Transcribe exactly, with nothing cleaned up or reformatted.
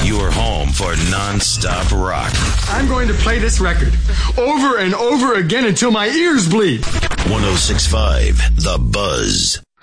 Your home for non-stop rock. I'm going to play this record over and over again until my ears bleed. one oh six point five The Buzz.